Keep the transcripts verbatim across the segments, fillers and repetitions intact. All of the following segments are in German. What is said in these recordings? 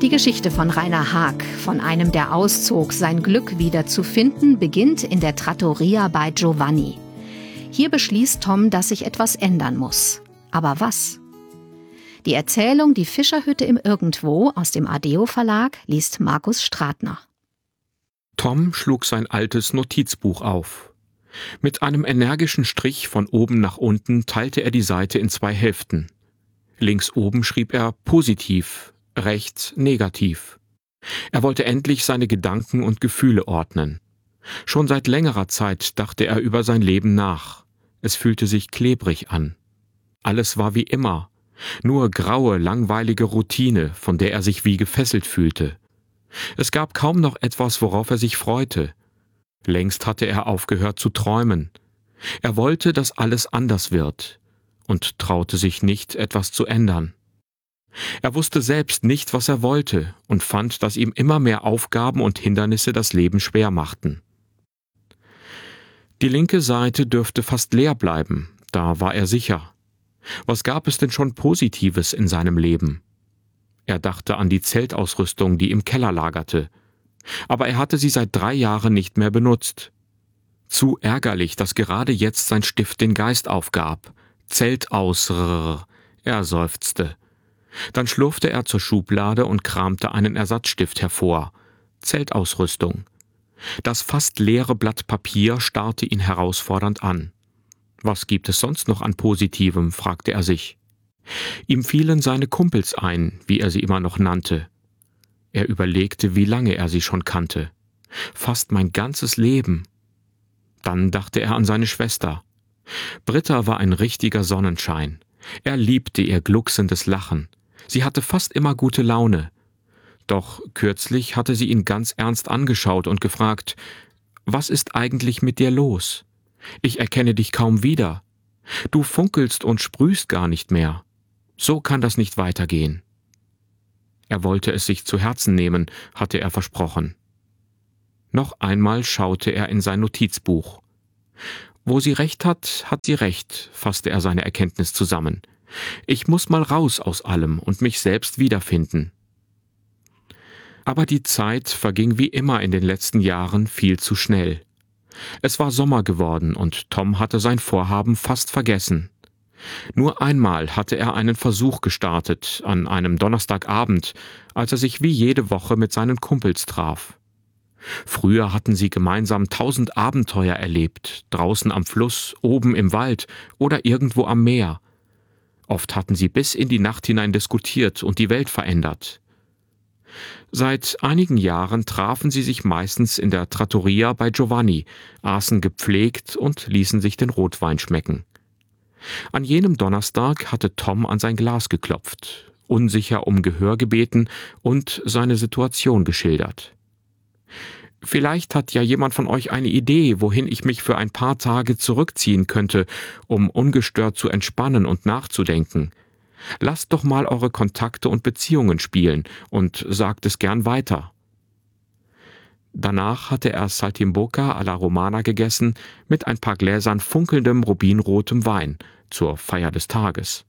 Die Geschichte von Rainer Haag, von einem, der auszog, sein Glück wieder zu finden, beginnt in der Trattoria bei Giovanni. Hier beschließt Tom, dass sich etwas ändern muss. Aber was? Die Erzählung Die Fischerhütte im Irgendwo aus dem Adeo Verlag liest Markus Stratner. Tom schlug sein altes Notizbuch auf. Mit einem energischen Strich von oben nach unten teilte er die Seite in zwei Hälften. Links oben schrieb er positiv, rechts negativ. Er wollte endlich seine Gedanken und Gefühle ordnen. Schon seit längerer Zeit dachte er über sein Leben nach. Es fühlte sich klebrig an. Alles war wie immer, nur graue, langweilige Routine, von der er sich wie gefesselt fühlte. Es gab kaum noch etwas, worauf er sich freute. Längst hatte er aufgehört zu träumen. Er wollte, dass alles anders wird und traute sich nicht, etwas zu ändern. Er wusste selbst nicht, was er wollte und fand, dass ihm immer mehr Aufgaben und Hindernisse das Leben schwer machten. Die linke Seite dürfte fast leer bleiben, da war er sicher. Was gab es denn schon Positives in seinem Leben? Er dachte an die Zeltausrüstung, die im Keller lagerte. Aber er hatte sie seit drei Jahren nicht mehr benutzt. Zu ärgerlich, dass gerade jetzt sein Stift den Geist aufgab. Zeltausrrr, er seufzte. Dann schlurfte er zur Schublade und kramte einen Ersatzstift hervor. Zeltausrüstung. Das fast leere Blatt Papier starrte ihn herausfordernd an. Was gibt es sonst noch an Positivem, fragte er sich. Ihm fielen seine Kumpels ein, wie er sie immer noch nannte. Er überlegte, wie lange er sie schon kannte. Fast mein ganzes Leben. Dann dachte er an seine Schwester. Britta war ein richtiger Sonnenschein. Er liebte ihr glucksendes Lachen. Sie hatte fast immer gute Laune. Doch kürzlich hatte sie ihn ganz ernst angeschaut und gefragt, »Was ist eigentlich mit dir los? Ich erkenne dich kaum wieder. Du funkelst und sprühst gar nicht mehr. So kann das nicht weitergehen.« Er wollte es sich zu Herzen nehmen, hatte er versprochen. Noch einmal schaute er in sein Notizbuch. Wo sie recht hat, hat sie recht, fasste er seine Erkenntnis zusammen. Ich muss mal raus aus allem und mich selbst wiederfinden. Aber die Zeit verging wie immer in den letzten Jahren viel zu schnell. Es war Sommer geworden und Tom hatte sein Vorhaben fast vergessen. Nur einmal hatte er einen Versuch gestartet, an einem Donnerstagabend, als er sich wie jede Woche mit seinen Kumpels traf. Früher hatten sie gemeinsam tausend Abenteuer erlebt, draußen am Fluss, oben im Wald oder irgendwo am Meer. Oft hatten sie bis in die Nacht hinein diskutiert und die Welt verändert. Seit einigen Jahren trafen sie sich meistens in der Trattoria bei Giovanni, aßen gepflegt und ließen sich den Rotwein schmecken. An jenem Donnerstag hatte Tom an sein Glas geklopft, unsicher um Gehör gebeten und seine Situation geschildert. »Vielleicht hat ja jemand von euch eine Idee, wohin ich mich für ein paar Tage zurückziehen könnte, um ungestört zu entspannen und nachzudenken. Lasst doch mal eure Kontakte und Beziehungen spielen und sagt es gern weiter.« Danach hatte er Saltimbocca alla Romana gegessen mit ein paar Gläsern funkelndem rubinrotem Wein zur Feier des Tages.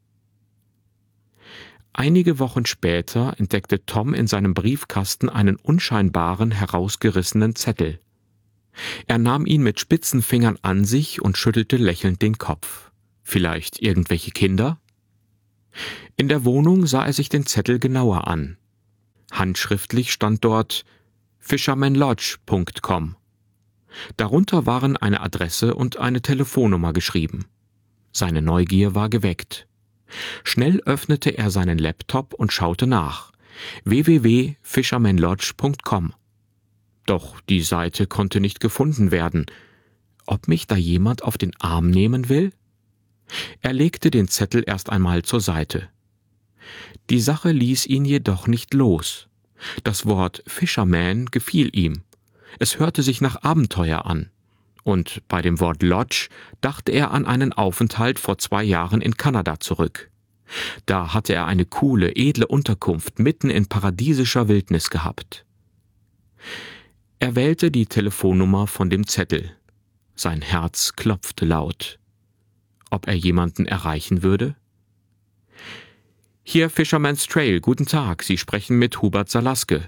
Einige Wochen später entdeckte Tom in seinem Briefkasten einen unscheinbaren, herausgerissenen Zettel. Er nahm ihn mit spitzen Fingern an sich und schüttelte lächelnd den Kopf. Vielleicht irgendwelche Kinder? In der Wohnung sah er sich den Zettel genauer an. Handschriftlich stand dort fisherman lodge punkt com. Darunter waren eine Adresse und eine Telefonnummer geschrieben. Seine Neugier war geweckt. Schnell öffnete er seinen Laptop und schaute nach. w w w punkt fisherman lodge punkt com. Doch die Seite konnte nicht gefunden werden. Ob mich da jemand auf den Arm nehmen will? Er legte den Zettel erst einmal zur Seite. Die Sache ließ ihn jedoch nicht los. Das Wort Fisherman gefiel ihm. Es hörte sich nach Abenteuer an. Und bei dem Wort Lodge dachte er an einen Aufenthalt vor zwei Jahren in Kanada zurück. Da hatte er eine coole, edle Unterkunft mitten in paradiesischer Wildnis gehabt. Er wählte die Telefonnummer von dem Zettel. Sein Herz klopfte laut. Ob er jemanden erreichen würde? »Hier Fisherman's Trail, guten Tag, Sie sprechen mit Hubert Salaske.«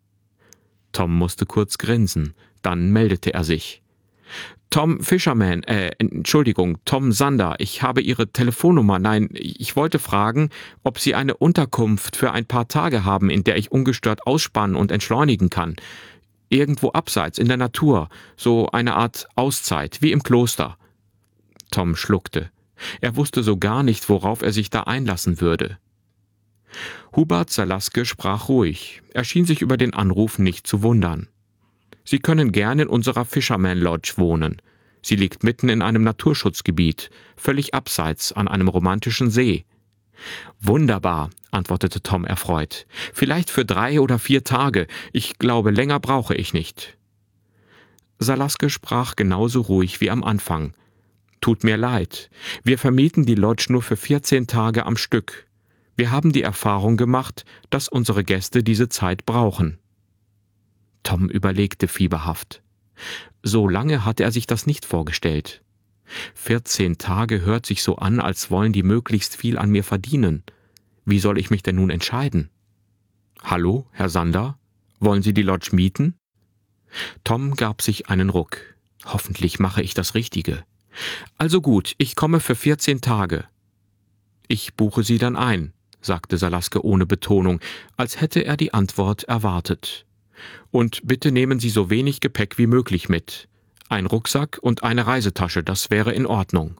Tom musste kurz grinsen, dann meldete er sich. »Tom Fisherman, äh, Entschuldigung, Tom Sander, ich habe Ihre Telefonnummer, nein, ich wollte fragen, ob Sie eine Unterkunft für ein paar Tage haben, in der ich ungestört ausspannen und entschleunigen kann. Irgendwo abseits, in der Natur, so eine Art Auszeit, wie im Kloster.« Tom schluckte. Er wusste so gar nicht, worauf er sich da einlassen würde. Hubert Salaske sprach ruhig. Er schien sich über den Anruf nicht zu wundern. »Sie können gern in unserer Fisherman Lodge wohnen. Sie liegt mitten in einem Naturschutzgebiet, völlig abseits an einem romantischen See.« »Wunderbar«, antwortete Tom erfreut. »Vielleicht für drei oder vier Tage. Ich glaube, länger brauche ich nicht.« Salaske sprach genauso ruhig wie am Anfang. »Tut mir leid. Wir vermieten die Lodge nur für vierzehn Tage am Stück. Wir haben die Erfahrung gemacht, dass unsere Gäste diese Zeit brauchen.« Tom überlegte fieberhaft. So lange hatte er sich das nicht vorgestellt. Vierzehn Tage hört sich so an, als wollen die möglichst viel an mir verdienen. Wie soll ich mich denn nun entscheiden? »Hallo, Herr Sander? Wollen Sie die Lodge mieten?« Tom gab sich einen Ruck. Hoffentlich mache ich das Richtige. »Also gut, ich komme für vierzehn Tage.« »Ich buche Sie dann ein«, sagte Salaske ohne Betonung, als hätte er die Antwort erwartet. »Und bitte nehmen Sie so wenig Gepäck wie möglich mit. Ein Rucksack und eine Reisetasche, das wäre in Ordnung.«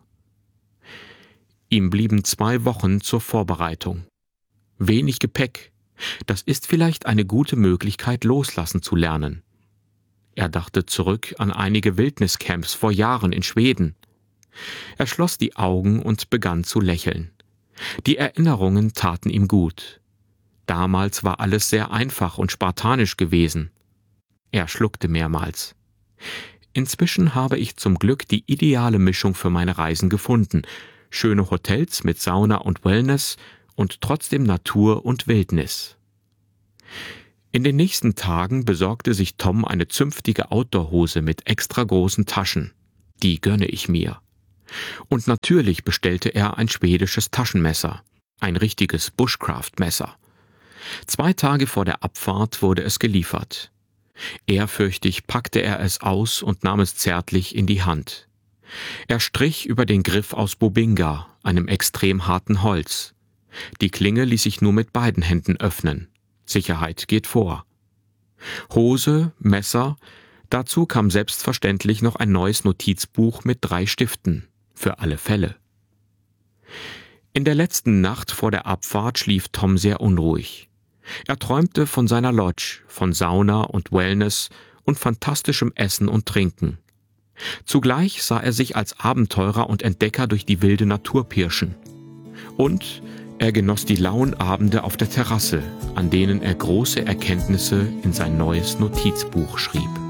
Ihm blieben zwei Wochen zur Vorbereitung. Wenig Gepäck, das ist vielleicht eine gute Möglichkeit, loslassen zu lernen. Er dachte zurück an einige Wildniscamps vor Jahren in Schweden. Er schloss die Augen und begann zu lächeln. Die Erinnerungen taten ihm gut. Damals war alles sehr einfach und spartanisch gewesen. Er schluckte mehrmals. Inzwischen habe ich zum Glück die ideale Mischung für meine Reisen gefunden. Schöne Hotels mit Sauna und Wellness und trotzdem Natur und Wildnis. In den nächsten Tagen besorgte sich Tom eine zünftige Outdoor-Hose mit extra großen Taschen. Die gönne ich mir. Und natürlich bestellte er ein schwedisches Taschenmesser. Ein richtiges Bushcraft-Messer. Zwei Tage vor der Abfahrt wurde es geliefert. Ehrfürchtig packte er es aus und nahm es zärtlich in die Hand. Er strich über den Griff aus Bubinga, einem extrem harten Holz. Die Klinge ließ sich nur mit beiden Händen öffnen. Sicherheit geht vor. Hose, Messer, dazu kam selbstverständlich noch ein neues Notizbuch mit drei Stiften, für alle Fälle. In der letzten Nacht vor der Abfahrt schlief Tom sehr unruhig. Er träumte von seiner Lodge, von Sauna und Wellness und fantastischem Essen und Trinken. Zugleich sah er sich als Abenteurer und Entdecker durch die wilde Natur pirschen. Und er genoss die lauen Abende auf der Terrasse, an denen er große Erkenntnisse in sein neues Notizbuch schrieb.